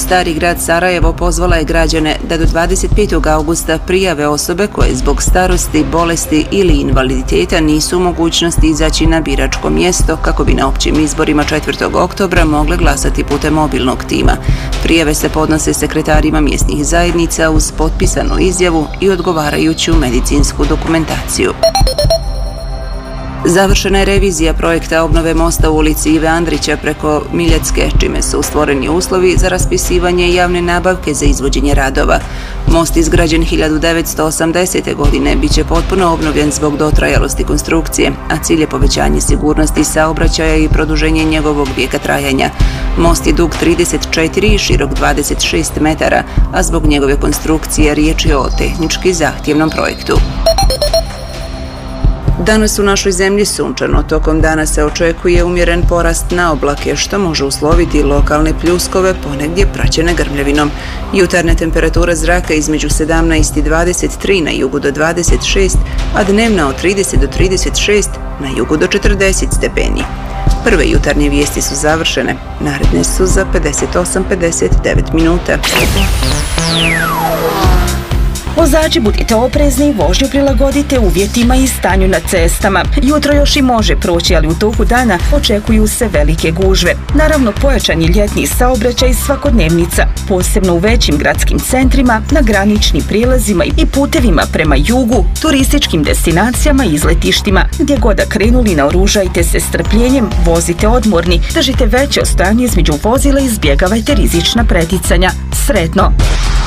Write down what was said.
Stari grad Sarajevo pozvala je građane da do 25. augusta prijave osobe koje zbog starosti, bolesti ili invaliditeta nisu u mogućnosti izaći na biračko mjesto kako bi na općim izborima 4. oktobra mogle glasati putem mobilnog tima. Prijave se podnose sekretarima mjesnih zajednica uz potpisanu izjavu i odgovarajuću medicinsku dokumentaciju. Završena je revizija projekta obnove mosta u ulici Ive Andrića preko Miljacke, čime su stvoreni uslovi za raspisivanje javne nabavke za izvođenje radova. Most izgrađen 1980. godine bit će potpuno obnovljen zbog dotrajalosti konstrukcije, a cilj je povećanje sigurnosti saobraćaja i produženje njegovog vijeka trajanja. Most je dug 34 i širok 26 metara, a zbog njegove konstrukcije riječ je o tehnički zahtjevnom projektu. Danas u našoj zemlji sunčano, tokom dana se očekuje umjeren porast na oblake, što može usloviti lokalne pljuskove, ponegdje praćene grmljavinom. Jutarnja temperatura zraka između 17 i 23, na jugu do 26, a dnevna od 30 do 36, na jugu do 40 stepeni. Prve jutarnje vijesti su završene, naredne su za 58-59 minuta. Vozači, budite oprezni, vožnju prilagodite uvjetima i stanju na cestama. Jutro još i može proći, ali u toku dana očekuju se velike gužve. Naravno, pojačani ljetni saobraćaj svakodnevnica, posebno u većim gradskim centrima, na graničnim prijelazima i putevima prema jugu, turističkim destinacijama i izletištima. Gdje god da krenuli, naoružajte se strpljenjem, vozite odmorni, držite veće ostojanje između vozila i izbjegavajte rizična preticanja. Sretno!